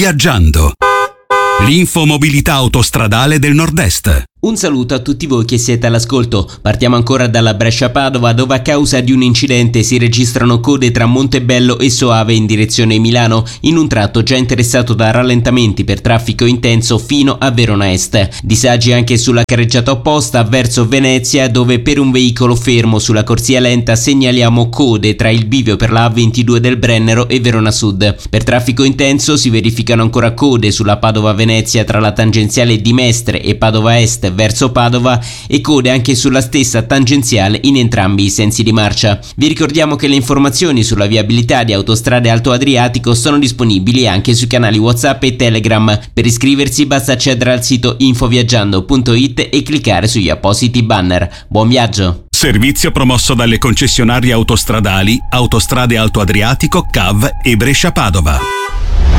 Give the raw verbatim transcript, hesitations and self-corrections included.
Viaggiando. L'infomobilità autostradale del Nord-Est. Un saluto a tutti voi che siete all'ascolto. Partiamo ancora dalla Brescia-Padova, dove a causa di un incidente si registrano code tra Montebello e Soave in direzione Milano, in un tratto già interessato da rallentamenti per traffico intenso fino a Verona Est. Disagi anche sulla carreggiata opposta verso Venezia, dove per un veicolo fermo sulla corsia lenta segnaliamo code tra il bivio per la A ventidue del Brennero e Verona Sud. Per traffico intenso si verificano ancora code sulla Padova-Venezia tra la tangenziale di Mestre e Padova Est verso Padova e code anche sulla stessa tangenziale in entrambi i sensi di marcia. Vi ricordiamo che le informazioni sulla viabilità di Autostrade Alto Adriatico sono disponibili anche sui canali WhatsApp e Telegram. Per iscriversi basta accedere al sito infoviaggiando punto it e cliccare sugli appositi banner. Buon viaggio! Servizio promosso dalle concessionarie autostradali Autostrade Alto Adriatico, C A V e Brescia Padova.